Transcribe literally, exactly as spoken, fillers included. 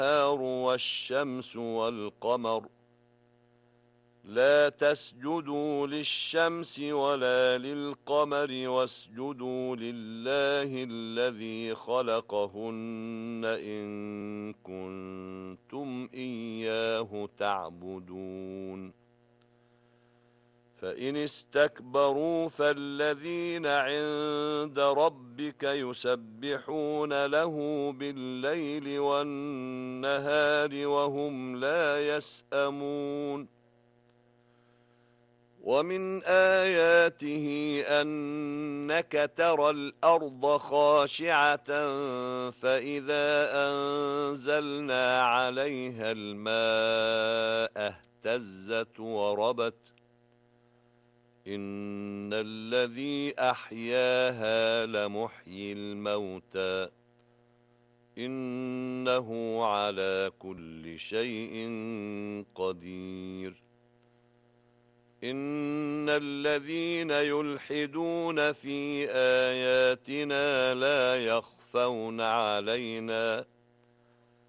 والشمس والقمر لا تسجدوا للشمس ولا للقمر واسجدوا لله الذي خلقهن إن كنتم إياه تعبدون فإن استكبروا فالذين عند ربك يسبحون له بالليل والنهار وهم لا يسأمون ومن آياته أنك ترى الأرض خاشعة فإذا أنزلنا عليها الماء اهتزت وربت إن الذي أحياها لمحيي الموتى إنه على كل شيء قدير إن الذين يلحدون في آياتنا لا يخفون علينا